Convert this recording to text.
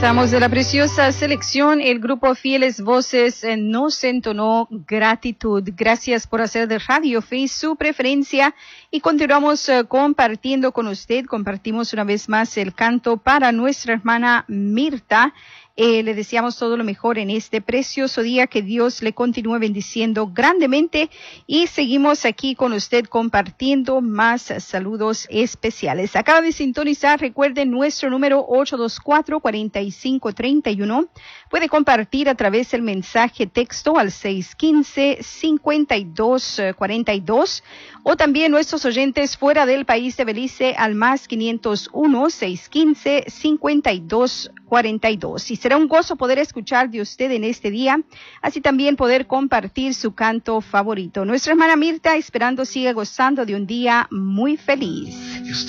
Regresamos de la preciosa selección. El grupo Fieles Voces nos entonó gratitud. Gracias por hacer de Radio Fe su preferencia y continuamos compartiendo con usted. Compartimos una vez más el canto para nuestra hermana Mirta. Le deseamos todo lo mejor en este precioso día, que Dios le continúe bendiciendo grandemente y seguimos aquí con usted compartiendo más saludos especiales. Acaba de sintonizar, recuerden nuestro número 824-4531. Puede compartir a través del mensaje texto al 615-5242 o también nuestros oyentes fuera del país de Belice al más 501-615-5242. Y será un gozo poder escuchar de usted en este día, así también poder compartir su canto favorito. Nuestra hermana Mirta, esperando siga gozando de un día muy feliz.